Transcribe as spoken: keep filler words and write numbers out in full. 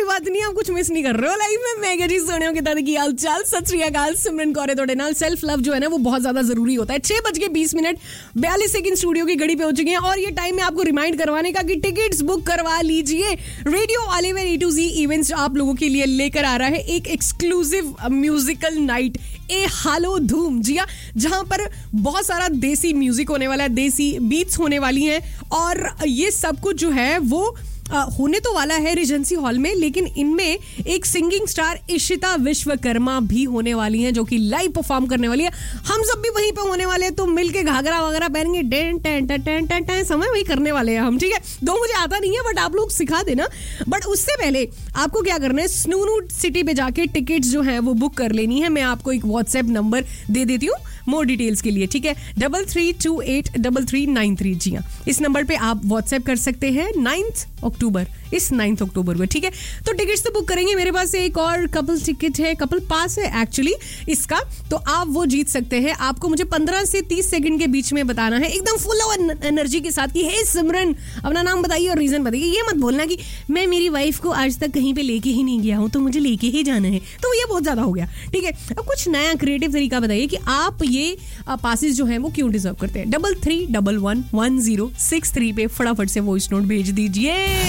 बात नहीं, आप कुछ मिस नहीं कर रहे हो लाइफ में। मैं जी सोनिया के दादा की हाल चाल, सत श्री अकाल, सिमरन कौर तोड़े नाल। सेल्फ लव जो है ना वो बहुत ज्यादा जरूरी होता है। छह बज के बीस मिनट बयालीस सेकंड स्टूडियो की घड़ी पे हो चुकी है और ये टाइम है आपको रिमाइंड करवाने का कि टिकट्स बुक करवा लीजिए। Radio Oliver A to ji events आप लोगों के लिए लेकर आ रहा है एक एक्सक्लूसिव म्यूजिकल नाइट, ए हालो धूम। जी हाँ, जहां पर बहुत सारा देसी म्यूजिक होने वाला है, देसी बीट्स होने वाली हैं और ये सब कुछ जो है वो आ, होने तो वाला है रिजेंसी हॉल में, लेकिन इनमें एक सिंगिंग स्टार इशिता विश्वकर्मा भी होने वाली हैं जो कि लाइव परफॉर्म करने वाली है। हम सब भी वहीं पे होने वाले हैं, तो मिलके घाघरा वगैरह पहनेंगे, ten ten ten ten ten समय वही करने वाले हैं हम। ठीक है, दो मुझे आता नहीं है बट आप लोग सिखा देना। बट उससे पहले आपको क्या करना है, स्नूनू सिटी पे जाके टिकट्स जो है वो बुक कर लेनी है। मैं आपको एक व्हाट्सएप नंबर दे देती हूँ मोर डिटेल्स के लिए। ठीक है, double three to eight double three nine three. जी हाँ, इस नंबर पे आप व्हाट्सएप कर सकते हैं नाइन्थ अक्टूबर, इस नाइन्थ अक्टूबर को। ठीक है, तो टिकट्स तो बुक करेंगे। मेरे पास एक और कपल टिकट है, कपल पास है एक्चुअली इसका, तो आप वो जीत सकते हैं। आपको मुझे पंद्रह से तीस सेकंड के बीच में बताना है एकदम फुल ऑफ एनर्जी के साथ कि हे सिमरन, अपना नाम बताइए और रीजन बताइए। ये मत बोलना कि मैं मेरी वाइफ को आज तक कहीं पे लेके ही नहीं गया हूँ तो मुझे लेके ही जाना है, तो ये बहुत ज्यादा हो गया। ठीक है, अब कुछ नया क्रिएटिव तरीका बताइए कि आप ये पासेस जो है वो क्यों डिजर्व करते हैं। Double three double one one zero six three पे फटाफट से वॉइस नोट भेज दीजिए।